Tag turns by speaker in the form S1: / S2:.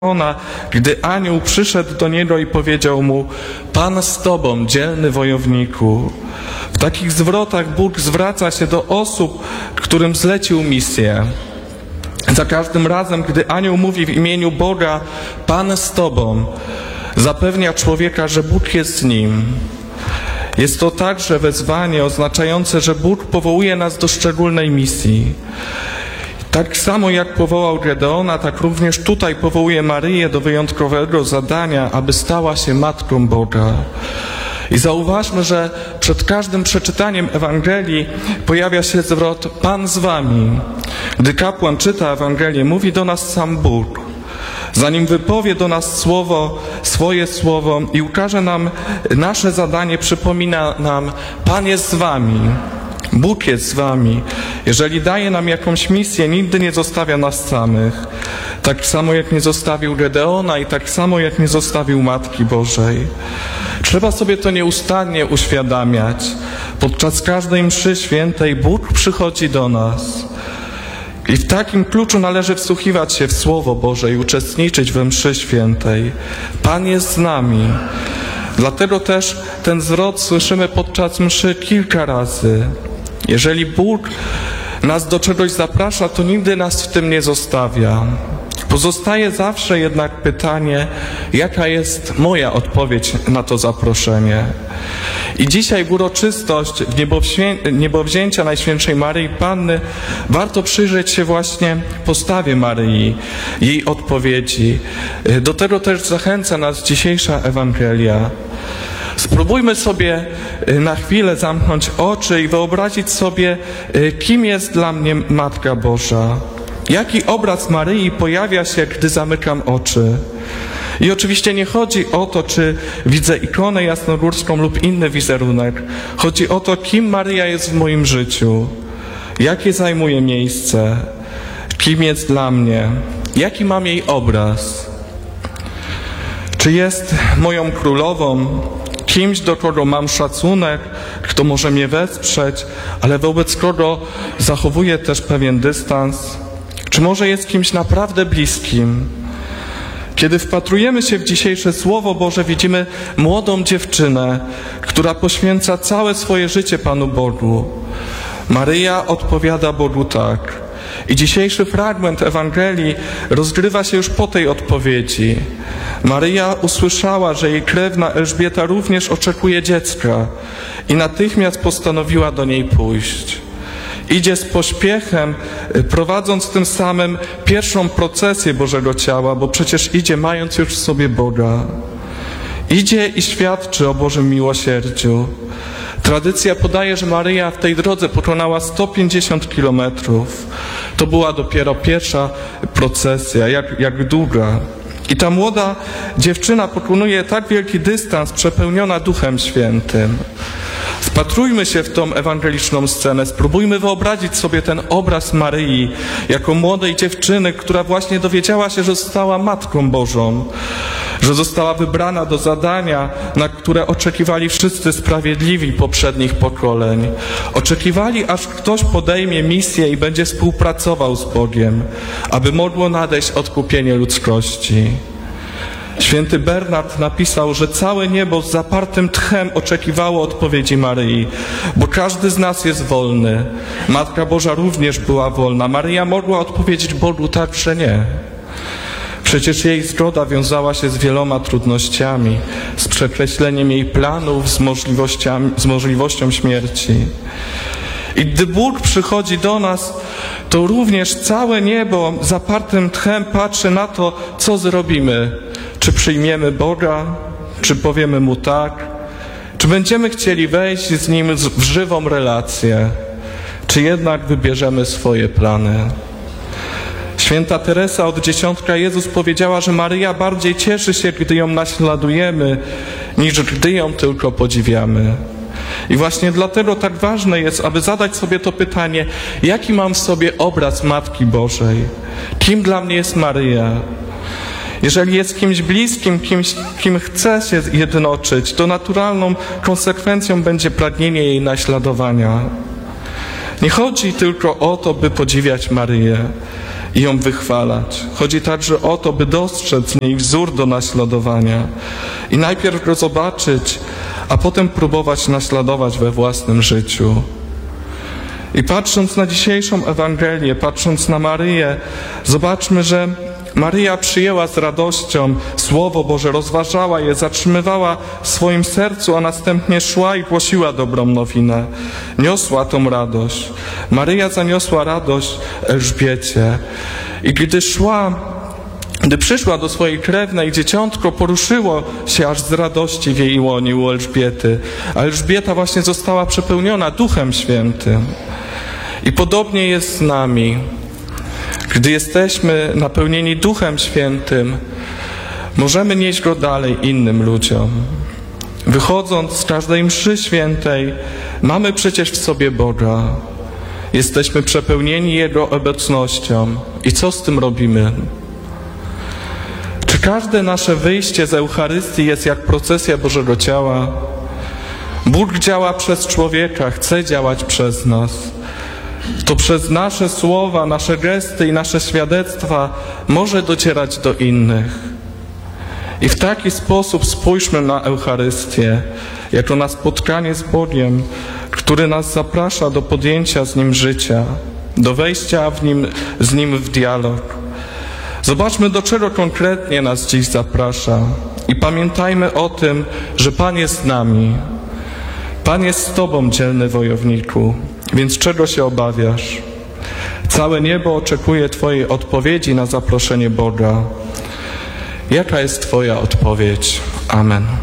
S1: gdy anioł przyszedł do niego i powiedział mu: Pan z tobą, dzielny wojowniku. W takich zwrotach Bóg zwraca się do osób, którym zlecił misję. Za każdym razem, gdy anioł mówi w imieniu Boga: Pan z tobą, zapewnia człowieka, że Bóg jest z nim. Jest to także wezwanie oznaczające, że Bóg powołuje nas do szczególnej misji. Tak samo jak powołał Gedeona, tak również tutaj powołuje Maryję do wyjątkowego zadania, aby stała się Matką Boga. I zauważmy, że przed każdym przeczytaniem Ewangelii pojawia się zwrot Pan z wami. Gdy kapłan czyta Ewangelię, mówi do nas sam Bóg. Zanim wypowie do nas swoje słowo i ukaże nam nasze zadanie, przypomina nam: Pan jest z wami. Bóg jest z wami. Jeżeli daje nam jakąś misję, nigdy nie zostawia nas samych. Tak samo jak nie zostawił Gedeona i tak samo jak nie zostawił Matki Bożej. Trzeba sobie to nieustannie uświadamiać. Podczas każdej mszy świętej Bóg przychodzi do nas. I w takim kluczu należy wsłuchiwać się w Słowo Boże i uczestniczyć we mszy świętej. Pan jest z nami. Dlatego też ten zwrot słyszymy podczas mszy kilka razy. Jeżeli Bóg nas do czegoś zaprasza, to nigdy nas w tym nie zostawia. Pozostaje zawsze jednak pytanie, jaka jest moja odpowiedź na to zaproszenie. I dzisiaj w uroczystość niebowzięcia Najświętszej Maryi Panny warto przyjrzeć się właśnie postawie Maryi, jej odpowiedzi. Do tego też zachęca nas dzisiejsza Ewangelia. Spróbujmy sobie na chwilę zamknąć oczy i wyobrazić sobie, kim jest dla mnie Matka Boża. Jaki obraz Maryi pojawia się, gdy zamykam oczy? I oczywiście nie chodzi o to, czy widzę ikonę jasnogórską lub inny wizerunek. Chodzi o to, kim Maryja jest w moim życiu. Jakie zajmuje miejsce? Kim jest dla mnie? Jaki mam jej obraz? Czy jest moją królową? Kimś, do kogo mam szacunek, kto może mnie wesprzeć, ale wobec kogo zachowuję też pewien dystans? Czy może jest kimś naprawdę bliskim? Kiedy wpatrujemy się w dzisiejsze Słowo Boże, widzimy młodą dziewczynę, która poświęca całe swoje życie Panu Bogu. Maryja odpowiada Bogu tak. I dzisiejszy fragment Ewangelii rozgrywa się już po tej odpowiedzi. Maryja usłyszała, że jej krewna Elżbieta również oczekuje dziecka i natychmiast postanowiła do niej pójść. Idzie z pośpiechem, prowadząc tym samym pierwszą procesję Bożego Ciała, bo przecież idzie mając już w sobie Boga. Idzie i świadczy o Bożym miłosierdziu. Tradycja podaje, że Maryja w tej drodze pokonała 150 kilometrów. To była dopiero pierwsza procesja, jak długa. I ta młoda dziewczyna pokonuje tak wielki dystans, przepełniona Duchem Świętym. Wpatrujmy się w tą ewangeliczną scenę, spróbujmy wyobrazić sobie ten obraz Maryi jako młodej dziewczyny, która właśnie dowiedziała się, że została Matką Bożą, że została wybrana do zadania, na które oczekiwali wszyscy sprawiedliwi poprzednich pokoleń. Oczekiwali, aż ktoś podejmie misję i będzie współpracował z Bogiem, aby mogło nadejść odkupienie ludzkości. Święty Bernard napisał, że całe niebo z zapartym tchem oczekiwało odpowiedzi Maryi, bo każdy z nas jest wolny. Matka Boża również była wolna. Maryja mogła odpowiedzieć Bogu tak, że nie. Przecież jej zgoda wiązała się z wieloma trudnościami, z przekreśleniem jej planów, z możliwością śmierci. I gdy Bóg przychodzi do nas, to również całe niebo zapartym tchem patrzy na to, co zrobimy. Czy przyjmiemy Boga, czy powiemy Mu tak, czy będziemy chcieli wejść z Nim w żywą relację, czy jednak wybierzemy swoje plany. Święta Teresa od Dzieciątka Jezus powiedziała, że Maryja bardziej cieszy się, gdy ją naśladujemy, niż gdy ją tylko podziwiamy. I właśnie dlatego tak ważne jest, aby zadać sobie to pytanie, jaki mam w sobie obraz Matki Bożej? Kim dla mnie jest Maryja? Jeżeli jest kimś bliskim, kim chce się jednoczyć, to naturalną konsekwencją będzie pragnienie jej naśladowania. Nie chodzi tylko o to, by podziwiać Maryję. i ją wychwalać. Chodzi także o to, by dostrzec w niej wzór do naśladowania i najpierw go zobaczyć, a potem próbować naśladować we własnym życiu. I patrząc na dzisiejszą Ewangelię, patrząc na Maryję, zobaczmy, że Maryja przyjęła z radością Słowo Boże, rozważała je, zatrzymywała w swoim sercu, a następnie szła i głosiła dobrą nowinę. Niosła tą radość. Maryja zaniosła radość Elżbiecie. I gdy przyszła do swojej krewnej, dzieciątko poruszyło się aż z radości w jej łonie u Elżbiety. A Elżbieta właśnie została przepełniona Duchem Świętym. I podobnie jest z nami. Gdy jesteśmy napełnieni Duchem Świętym, możemy nieść go dalej innym ludziom. Wychodząc z każdej mszy świętej, mamy przecież w sobie Boga. Jesteśmy przepełnieni Jego obecnością. I co z tym robimy? Czy każde nasze wyjście z Eucharystii jest jak procesja Bożego Ciała? Bóg działa przez człowieka, chce działać przez nas. To przez nasze słowa, nasze gesty i nasze świadectwa może docierać do innych. I w taki sposób spójrzmy na Eucharystię, jako na spotkanie z Bogiem, który nas zaprasza do podjęcia z Nim życia, do wejścia z Nim w dialog. Zobaczmy, do czego konkretnie nas dziś zaprasza i pamiętajmy o tym, że Pan jest z nami. Pan jest z Tobą, dzielny wojowniku, więc czego się obawiasz? Całe niebo oczekuje Twojej odpowiedzi na zaproszenie Boga. Jaka jest Twoja odpowiedź? Amen.